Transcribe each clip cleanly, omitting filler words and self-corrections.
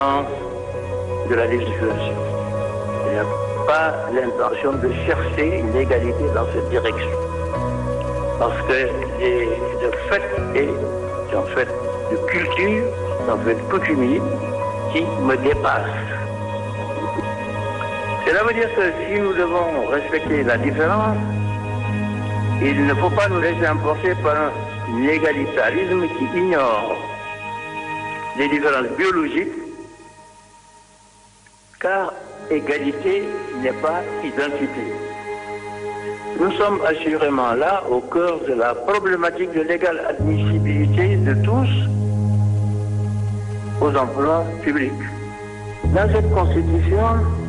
de la législation. Il n'y a pas l'intention de chercher une égalité dans cette direction. Parce que le fait est en fait de culture, en fait de coutumier qui me dépasse. Cela veut dire que si nous devons respecter la différence, il ne faut pas nous laisser emporter par un égalitarisme qui ignore les différences biologiques, car égalité n'est pas identité. Nous sommes assurément là au cœur de la problématique de l'égale admissibilité de tous aux emplois publics. Dans cette Constitution,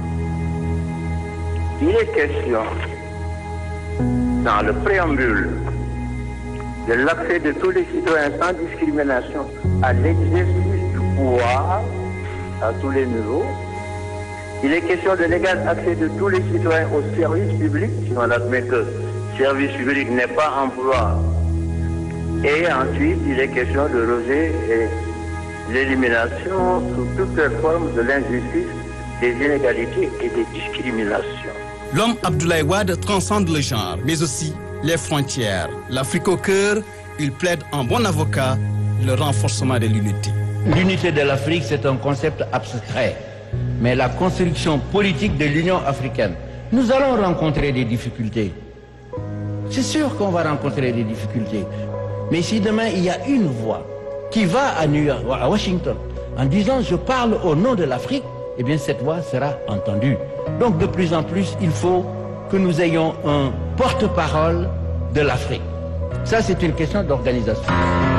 il est question, dans le préambule, de l'accès de tous les citoyens sans discrimination à l'exercice du pouvoir à tous les niveaux. Il est question de l'égal accès de tous les citoyens aux services publics, si on admet que service public n'est pas emploi. Et ensuite, il est question de rejet et l'élimination sous toutes les formes de l'injustice, des inégalités et des discriminations. L'homme Abdoulaye Wade transcende le genre, mais aussi les frontières. L'Afrique au cœur, il plaide en bon avocat le renforcement de l'unité. L'unité de l'Afrique, c'est un concept abstrait. Mais la construction politique de l'Union africaine, nous allons rencontrer des difficultés. C'est sûr qu'on va rencontrer des difficultés. Mais si demain, il y a une voix qui va à New York, à Washington, en disant « je parle au nom de l'Afrique », eh bien cette voix sera entendue. Donc de plus en plus, il faut que nous ayons un porte-parole de l'Afrique. Ça, c'est une question d'organisation.